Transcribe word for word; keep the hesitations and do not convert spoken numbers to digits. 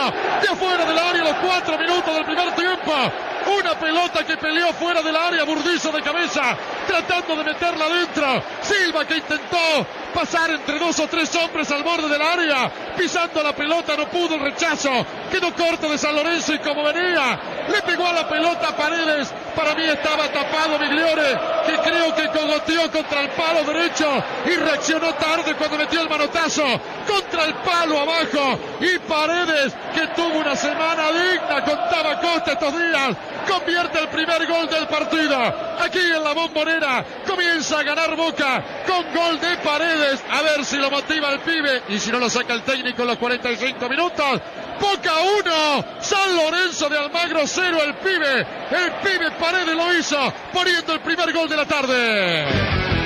Silva, de afuera del área, los cuatro minutos del primer tiempo. Una pelota que peleó fuera del área, Burdizo de cabeza, tratando de meterla adentro. Silva que intentó pasar entre dos o tres hombres al borde del área, pisando la pelota, no pudo, el rechazo, quedó corto de San Lorenzo y como venía, le pegó a la pelota a Paredes. Para mí estaba tapado Migliore, que creo que cogoteó contra el palo derecho y reaccionó tarde cuando metió el manotazo contra el palo abajo. Y Paredes, que tuvo una semana digna con Tabacosta estos días, convierte el primer gol del partido. Aquí en la Bombonera comienza a ganar Boca con gol de Paredes. A ver si lo motiva el pibe y si no lo saca el técnico en los cuarenta y cinco minutos. Boca uno, San Lorenzo de Almagro cero. El pibe, el pibe Paredes lo hizo, poniendo el primer gol de la tarde.